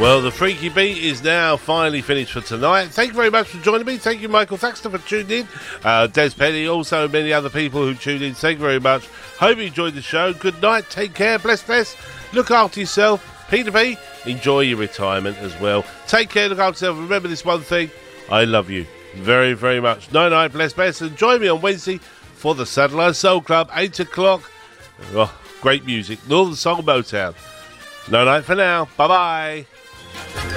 Well, the Freaky Beat is now finally finished for tonight. Thank you very much for joining me. Thank you, Michael Thaxter, for tuning in. Des Penny, also many other people who tuned in. Thank you very much. Hope you enjoyed the show. Good night. Take care. Bless. Look after yourself. Peter B, enjoy your retirement as well. Take care. Look after yourself. Remember this one thing. I love you very, very much. Night. Bless. And join me on Wednesday for the Satellite Soul Club, 8 o'clock. Oh, great music. Northern Soul Motown. Night for now. Bye-bye.